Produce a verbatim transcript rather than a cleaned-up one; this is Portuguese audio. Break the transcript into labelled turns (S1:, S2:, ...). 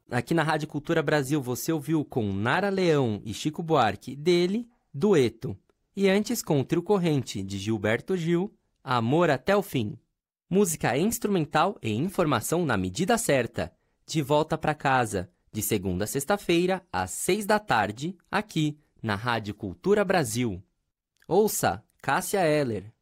S1: Aqui na Rádio Cultura Brasil você ouviu com Nara Leão e Chico Buarque, dele, Dueto. E antes com o Trio Corrente, de Gilberto Gil, Amor até o Fim. Música instrumental e informação na medida certa. De volta para casa, de segunda a sexta-feira, às seis da tarde, aqui na Rádio Cultura Brasil. Ouça Cássia Eller.